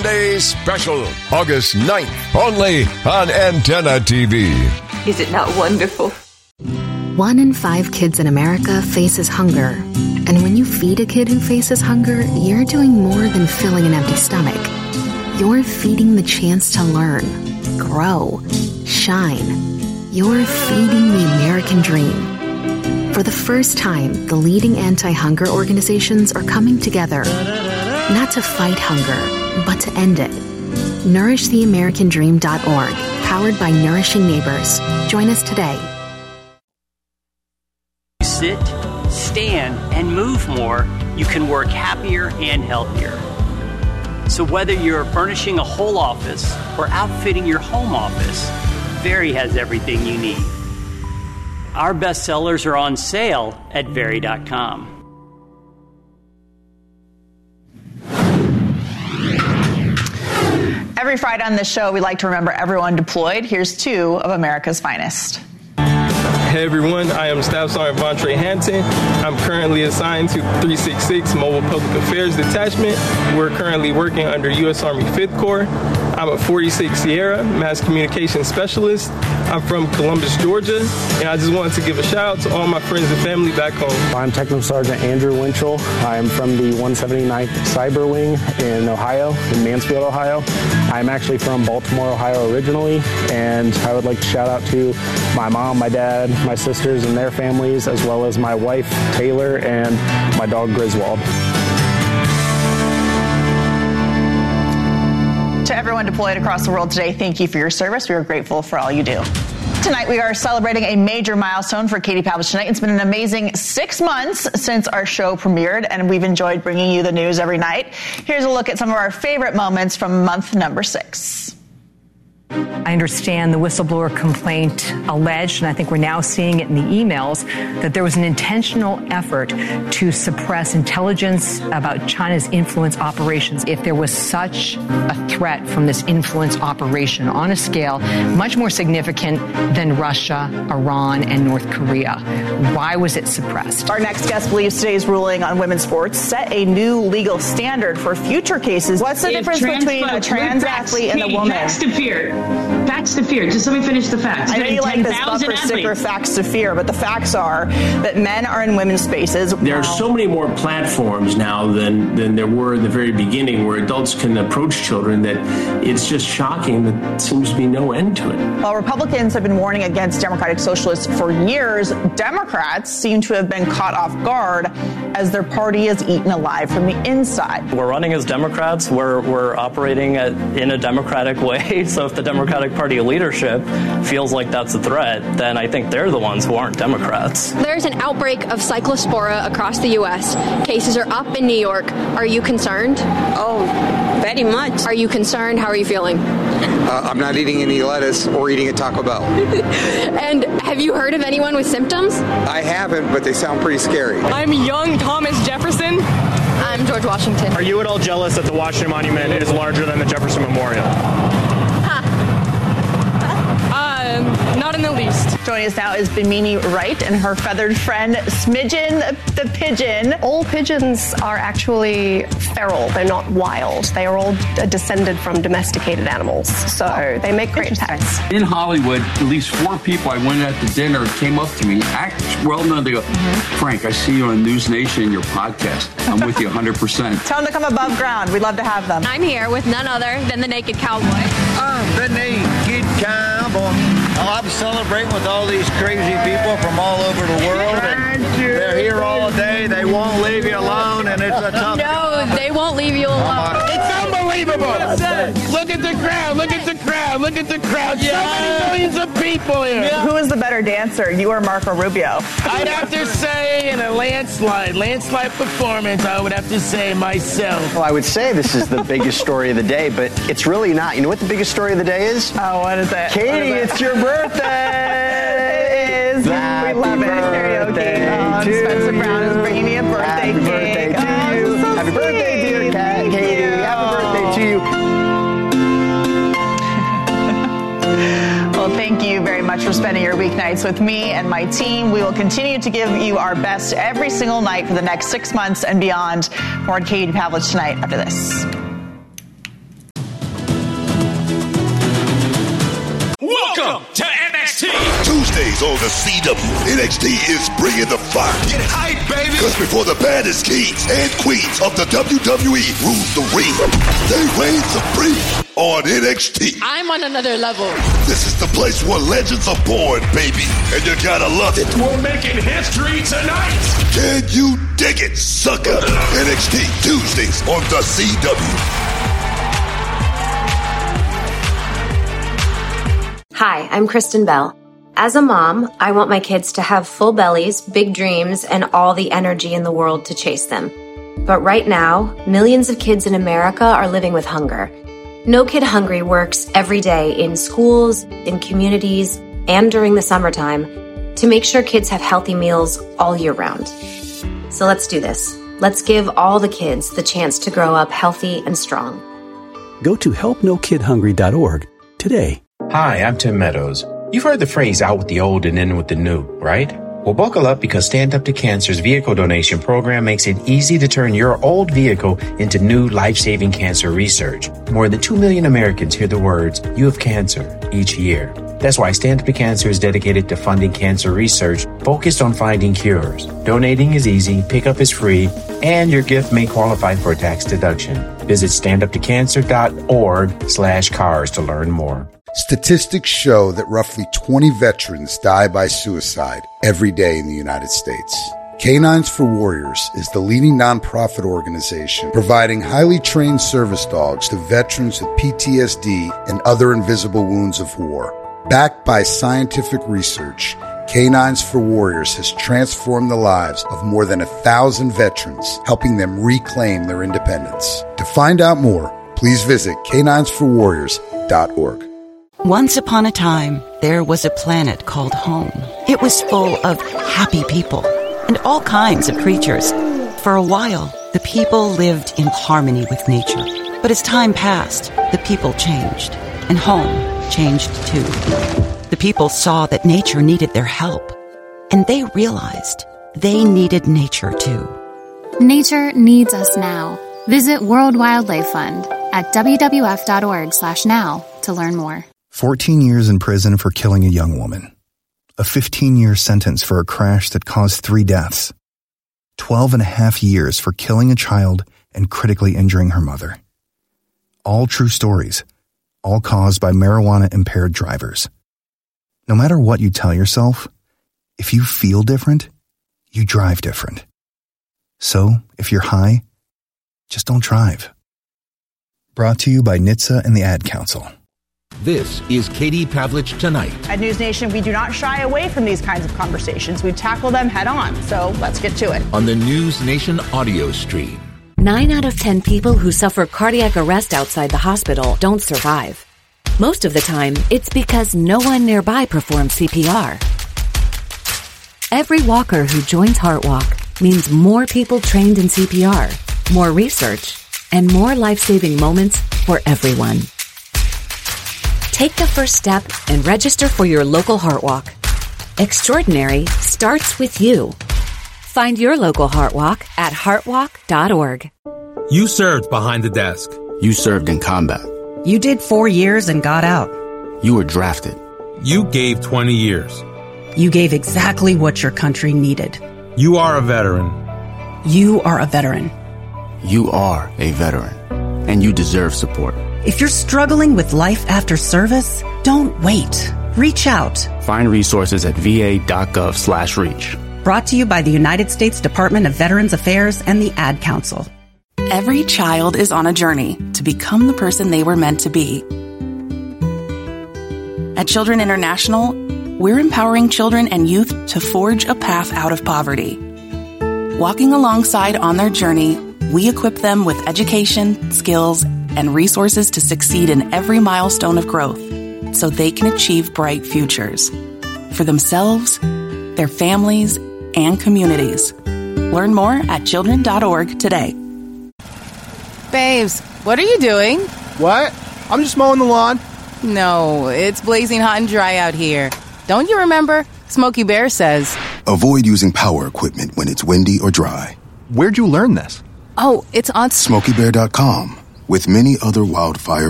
Sunday Special, August 9th, only on Antenna TV. Is it not wonderful? 1 in 5 kids in America faces hunger. And when you feed a kid who faces hunger, you're doing more than filling an empty stomach. You're feeding the chance to learn, grow, shine. You're feeding the American dream. For the first time, the leading anti-hunger organizations are coming together, not to fight hunger, but to end it. NourishTheAmericanDream.org, powered by Nourishing Neighbors. Join us today. Sit, stand, and move more, you can work happier and healthier. So whether you're furnishing a whole office or outfitting your home office, Very has everything you need. Our bestsellers are on sale at Very.com. Every Friday on this show, we like to remember everyone deployed. Here's 2 of America's finest. Hey everyone, I am Staff Sergeant Vontre Hanton. I'm currently assigned to 366 Mobile Public Affairs Detachment. We're currently working under U.S. Army 5th Corps. I'm a 46 Sierra Mass Communications Specialist. I'm from Columbus, Georgia, and I just wanted to give a shout out to all my friends and family back home. I'm Technical Sergeant Andrew Winchell. I'm from the 179th Cyber Wing in Ohio, in Mansfield, Ohio. I'm actually from Baltimore, Ohio originally, and I would like to shout out to my mom, my dad, my sisters and their families, as well as my wife, Taylor, and my dog, Griswold. To everyone deployed across the world today, thank you for your service. We are grateful for all you do. Tonight, we are celebrating a major milestone for Katie Pavlich Tonight. It's been an amazing 6 months since our show premiered, and we've enjoyed bringing you the news every night. Here's a look at some of our favorite moments from month number 6. I understand the whistleblower complaint alleged, and I think we're now seeing it in the emails, that there was an intentional effort to suppress intelligence about China's influence operations. If there was such a threat from this influence operation on a scale much more significant than Russia, Iran, and North Korea, why was it suppressed? Our next guest believes today's ruling on women's sports set a new legal standard for future cases. What's the difference between a trans athlete and a woman? Facts to fear. Facts to fear. Just let me finish the facts. I know you like this bumper sticker, facts to fear, but the facts are that men are in women's spaces. There are so many more platforms now than there were in the very beginning where adults can approach children that it's just shocking that there seems to be no end to it. While Republicans have been warning against Democratic Socialists for years, Democrats seem to have been caught off guard as their party is eaten alive from the inside. We're running as Democrats. We're operating in a Democratic way. So if the Democratic Party leadership feels like that's a threat, then I think they're the ones who aren't Democrats. There's an outbreak of cyclospora across the U.S. Cases are up in New York. Are you concerned? Oh, very much. Are you concerned? How are you feeling? I'm not eating any lettuce or eating at Taco Bell. And have you heard of anyone with symptoms? I haven't, but they sound pretty scary. I'm young Thomas Jefferson. I'm George Washington. Are you at all jealous that the Washington Monument is larger than the Jefferson Memorial? Not in the least. Joining us now is Bimini Wright and her feathered friend Smidgen the pigeon. All pigeons are actually feral. They're not wild. They are all descended from domesticated animals. So they make great pets. In Hollywood, at least 4 people I went out to dinner came up to me. They go, Frank, I see you on News Nation in your podcast. I'm with you 100%. Tell them to come above ground. We'd love to have them. I'm here with none other than the Naked Cowboy. I'm the Naked Cowboy. I'm celebrating with all these crazy people from all over the world. They're here all day. They won't leave you alone, and it's a tough No, they won't leave you alone. It's unbelievable. Look at the crowd. Look at the crowd. Look at the crowd. So many millions of people here. Yeah. Who is the better dancer, you or Marco Rubio? I'd have to say in a landslide performance, I would have to say myself. Well, I would say this is the biggest story of the day, but it's really not. You know what the biggest story of the day is? Oh, what is it? Katie, it's your birthday. It is. Happy we love it. Karaoke. Spencer Brown is bringing me a birthday cake. Birthday to you. So Happy sweet. birthday, dear Katie. Happy birthday to you. Well, thank you very much for spending your weeknights with me and my team. We will continue to give you our best every single night for the next 6 months and beyond. More on Katie Pavlich Tonight after this. Welcome to NXT. Tuesdays on the CW, NXT is bringing the fire. Get hype, baby. Because before the baddest kings and queens of the WWE rule the ring, they reign supreme on NXT. I'm on another level. This is the place where legends are born, baby. And you gotta love it. We're making history tonight. Can you dig it, sucker? NXT Tuesdays on the CW. Hi, I'm Kristen Bell. As a mom, I want my kids to have full bellies, big dreams, and all the energy in the world to chase them. But right now, millions of kids in America are living with hunger. No Kid Hungry works every day in schools, in communities, and during the summertime to make sure kids have healthy meals all year round. So let's do this. Let's give all the kids the chance to grow up healthy and strong. Go to helpnokidhungry.org today. Hi, I'm Tim Meadows. You've heard the phrase out with the old and in with the new, right? Well, buckle up because Stand Up to Cancer's vehicle donation program makes it easy to turn your old vehicle into new life-saving cancer research. More than 2 million Americans hear the words, "You have cancer," each year. That's why Stand Up to Cancer is dedicated to funding cancer research focused on finding cures. Donating is easy, pickup is free, and your gift may qualify for a tax deduction. Visit standuptocancer.org/cars to learn more. Statistics show that roughly 20 veterans die by suicide every day in the United States. Canines for Warriors is the leading nonprofit organization providing highly trained service dogs to veterans with PTSD and other invisible wounds of war. Backed by scientific research, Canines for Warriors has transformed the lives of more than 1,000 veterans, helping them reclaim their independence. To find out more, please visit caninesforwarriors.org. Once upon a time, there was a planet called home. It was full of happy people and all kinds of creatures. For a while, the people lived in harmony with nature. But as time passed, the people changed, and home changed too. The people saw that nature needed their help, and they realized they needed nature too. Nature needs us now. Visit World Wildlife Fund at wwf.org/now to learn more. 14 years in prison for killing a young woman. A 15-year sentence for a crash that caused 3 deaths. 12 and a half years for killing a child and critically injuring her mother. All true stories, all caused by marijuana-impaired drivers. No matter what you tell yourself, if you feel different, you drive different. So, if you're high, just don't drive. Brought to you by NHTSA and the Ad Council. This is Katie Pavlich Tonight. At News Nation, we do not shy away from these kinds of conversations. We tackle them head on. So let's get to it. On the News Nation audio stream. 9 out of 10 people who suffer cardiac arrest outside the hospital don't survive. Most of the time, it's because no one nearby performs CPR. Every walker who joins HeartWalk means more people trained in CPR, more research, and more life-saving moments for everyone. Take the first step and register for your local HeartWalk. Extraordinary starts with you. Find your local HeartWalk at heartwalk.org. You served behind the desk. You served in combat. You did 4 years and got out. You were drafted. You gave 20 years. You gave exactly what your country needed. You are a veteran. You are a veteran. You are a veteran. And you deserve support. If you're struggling with life after service, don't wait. Reach out. Find resources at va.gov/reach. Brought to you by the United States Department of Veterans Affairs and the Ad Council. Every child is on a journey to become the person they were meant to be. At Children International, we're empowering children and youth to forge a path out of poverty. Walking alongside on their journey, we equip them with education, skills, and resources to succeed in every milestone of growth so they can achieve bright futures for themselves, their families, and communities. Learn more at children.org today. Babes, what are you doing? What? I'm just mowing the lawn. No, it's blazing hot and dry out here. Don't you remember? Smokey Bear says, avoid using power equipment when it's windy or dry. Where'd you learn this? Oh, it's on SmokeyBear.com. With many other wildfire